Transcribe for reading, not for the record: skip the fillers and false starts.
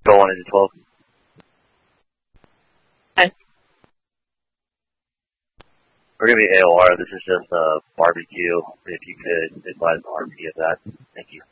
Go on into 12. Okay. We're going to be AOR. This is just a barbecue. If you could advise the RP of that. Thank you.